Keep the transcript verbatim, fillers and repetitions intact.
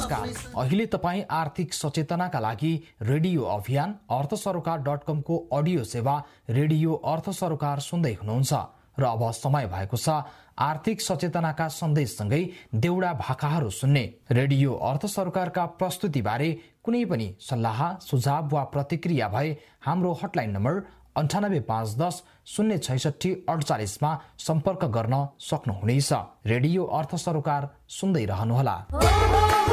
नमस्कार। अहिले तपाईँ आर्थिक सचेतनाका लागि रेडियो अभियान अर्थ सरोकार डट कमको अडियो सेवा रेडियो अर्थ सरोकार सुन्दै हुनुहुन्छ र अब समय भएको छ आर्थिक सचेतनाका सन्देशसँगै देउडा भाकाहरू सुन्ने। रेडियो अर्थ सरोकारका प्रस्तुतिबारे कुनै पनि सल्लाह सुझाव वा प्रतिक्रिया भए हाम्रो हटलाइन नम्बर अन्ठानब्बे पाँच दस शून्य छैसठी अडचालिसमा सम्पर्क गर्न सक्नुहुनेछ। रेडियो अर्थ सरोकार सुन्दै रहनुहोला।